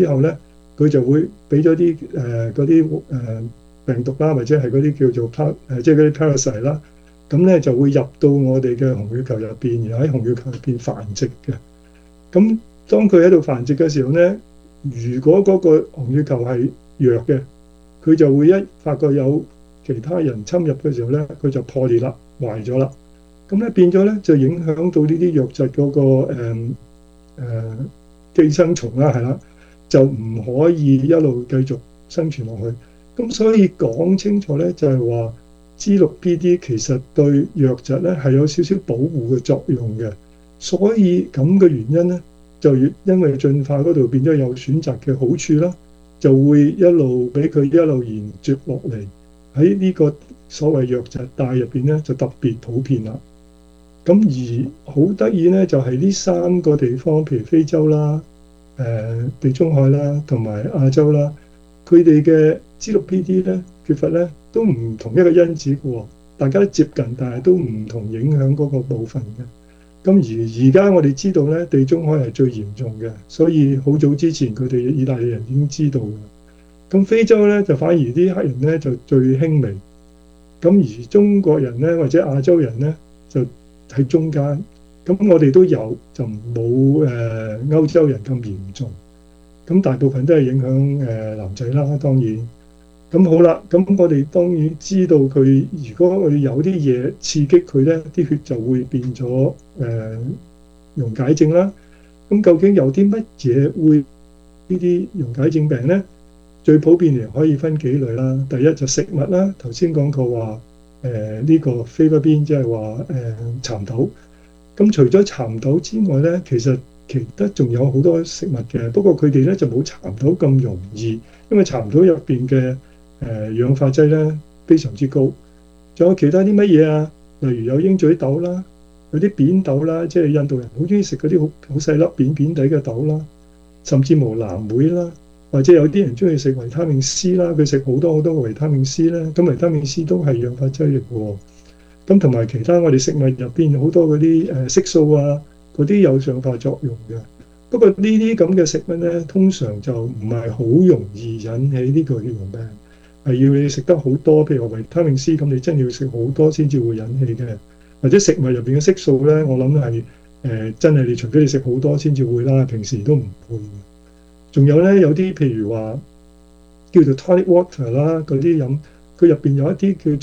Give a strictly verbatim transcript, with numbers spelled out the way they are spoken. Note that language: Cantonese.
之後咧，佢就會俾咗啲誒嗰啲誒病毒啦，或者係嗰啲叫做 par 誒，即係嗰啲 parasite 啦，咁咧就會入到我哋嘅紅血球入邊，然後喺紅血球入邊繁殖嘅。咁當佢喺度繁殖嘅時候咧，如果嗰個紅血球係弱嘅，佢就會一發覺有其他人侵入嘅時候咧，佢就破裂啦，壞咗啦。咁咧變咗咧就影響到呢啲瘧疾嗰個誒誒寄生蟲啦，係啦，就唔可以一路繼續生存落去。咁所以講清楚咧，就係話 G 六 P D 其實對瘧疾咧係有少少保護嘅作用嘅。所以咁嘅原因咧，就越因為進化嗰度變咗有選擇嘅好處啦，就會一路俾佢一路延續落嚟，喺呢個所謂瘧疾帶入邊咧就特別普遍啦。咁而好得意咧，就係呢三個地方，譬如非洲啦、誒、呃、地中海啦同埋亞洲啦，佢哋嘅 G 六 P D 咧缺乏咧都唔同一個因子嘅喎，大家都接近，但係都唔同影響嗰個部分嘅。咁而而家我哋知道咧，地中海係最嚴重嘅，所以好早之前佢哋意大利人已經知道嘅。咁非洲咧就反而啲黑人咧就最輕微，咁而中國人咧或者亞洲人咧就喺中間。咁我哋都有，就冇誒歐洲人咁嚴重。咁大部分都係影響誒男仔啦，當然。咁好啦，咁我哋當然知道佢，如果我哋有啲嘢刺激佢咧，啲血就會變咗誒溶解症啦。咁究竟有啲乜嘢會呢啲溶解症病咧？最普遍嚟可以分幾類啦。第一就食物啦，頭先講過話誒呢個菲律賓即係話誒蠶豆。咁除咗蠶豆之外咧，其實其他仲有好多食物嘅，不過佢哋咧就冇蠶豆咁容易，因為蠶豆入邊嘅誒氧化劑咧非常之高。仲有其他啲乜嘢啊？例如有鷹嘴豆啦，有啲扁豆啦，即係印度人好中意食嗰啲好好細粒扁扁地嘅豆啦，甚至無藍莓啦，或者有啲人中意食維他命 C 啦，佢食好多好多嘅維他命 C 咧，咁維他命 C 都係氧化劑嚟嘅喎。咁同埋其他我哋食物入邊好多嗰啲誒色素啊，嗰啲有氧化作用嘅。不過呢啲咁嘅食物咧，通常就唔係好容易引起呢個血溶病，係要你食得好多，譬如話維他命 C 咁，你真係要食好多先至會引起嘅。或者食物入邊嘅色素咧，我諗係誒真係你除非你食好多先至會啦，平時都唔會。仲有咧，有啲譬如話叫做 tonic water 啦，嗰啲飲佢入邊有一啲叫